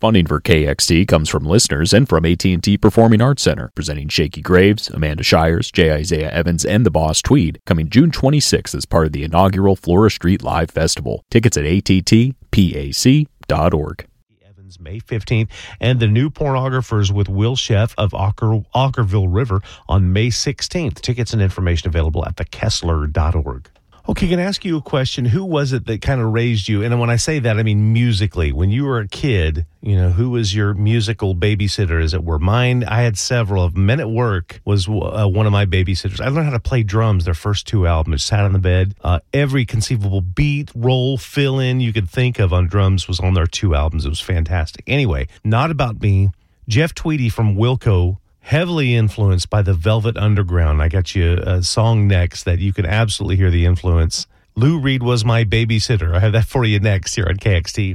Funding for KXT comes from listeners and from AT&T Performing Arts Center, presenting Shakey Graves, Amanda Shires, J. Isaiah Evans, and the Boss Tweed, coming June 26th as part of the inaugural Flora Street Live Festival. Tickets at attpac.org. May 15th, and The New Pornographers with Will Sheff of Ockerville River on May 16th. Tickets and information available at thekessler.org. Okay, can I ask you a question? Who was it that kind of raised you? And when I say that, I mean musically. When you were a kid, who was your musical babysitter, as it were? Mine, I had several of them. Men at Work was one of my babysitters. I learned how to play drums, their first two albums. Sat on the bed. Every conceivable beat, roll, fill in you could think of on drums was on their two albums. It was fantastic. Anyway, Not About Me. Jeff Tweedy from Wilco, heavily influenced by the Velvet Underground. I got you a song next that you can absolutely hear the influence. Lou Reed Was My Babysitter. I have that for you next here on KXT.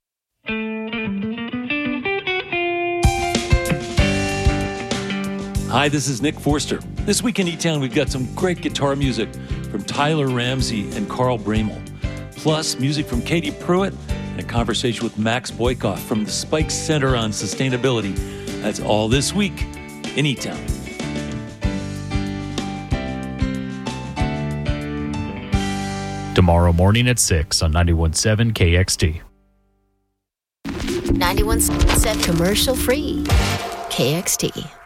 Hi, this is Nick Forster. This week in E-Town, we've got some great guitar music from Tyler Ramsey and Carl Bramel. Plus, music from Katie Pruitt and a conversation with Max Boykoff from the Spike Center on Sustainability. That's all this week in E-Town. Tomorrow morning at 6 on 91.7 KXT. 91.7 commercial free KXT.